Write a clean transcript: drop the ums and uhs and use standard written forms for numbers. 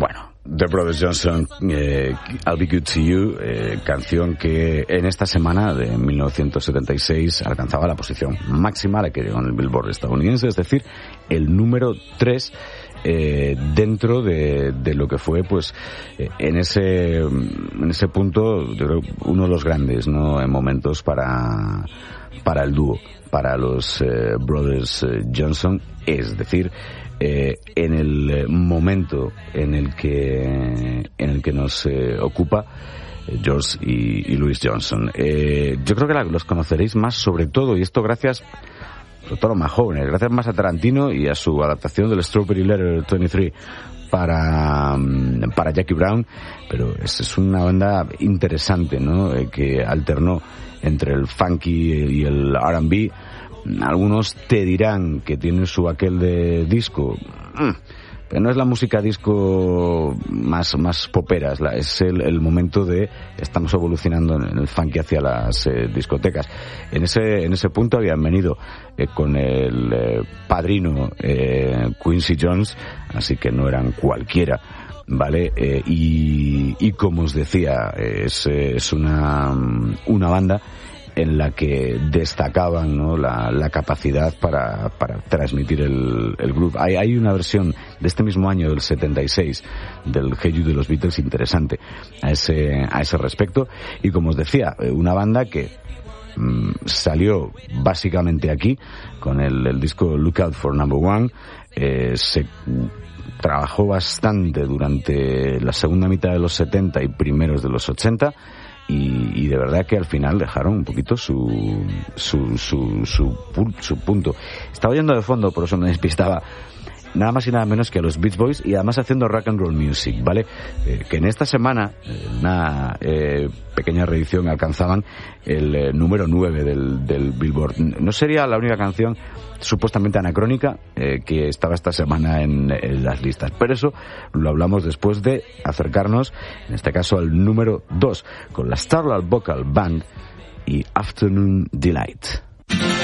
Bueno, The Brothers Johnson, I'll Be Good to You, canción que en esta semana de 1976 alcanzaba la posición máxima, la que llegó en el Billboard estadounidense, es decir, el número 3 dentro de lo que fue, pues, en ese punto, yo creo, uno de los grandes, ¿no?, momentos para el dúo, para los Brothers Johnson, es decir, en el momento en el que nos ocupa George y Louis Johnson. Yo creo que los conoceréis más, sobre todo, y esto gracias, sobre todo a los más jóvenes, gracias más a Tarantino y a su adaptación del Strawberry Letter 23 para Jackie Brown, pero es una banda interesante, ¿no?, que alternó entre el funky y el R&B. Algunos te dirán que tiene su aquel de disco, pero no es la música disco más popera, es el momento de estamos evolucionando en el funky hacia las discotecas. En ese punto habían venido con el padrino Quincy Jones, así que no eran cualquiera, ¿vale? Y como os decía, es una banda en la que destacaban, ¿no?, la capacidad para transmitir el groove. Hay una versión de este mismo año, del 76, del Hey You de los Beatles, interesante a ese respecto. Y como os decía, una banda que salió básicamente aquí con el disco Look Out for Number One. Se trabajó bastante durante la segunda mitad de los 70 y primeros de los 80, y de verdad que al final dejaron un poquito su punto. Estaba oyendo de fondo, por eso me despistaba, nada más y nada menos que a los Beach Boys, y además haciendo rock and roll music, ¿vale? Que en esta semana, una pequeña reedición, alcanzaban el número 9 del Billboard. No sería la única canción supuestamente anacrónica que estaba esta semana en las listas, pero eso lo hablamos después de acercarnos, en este caso, al número 2, con la Starlight Vocal Band y Afternoon Delight.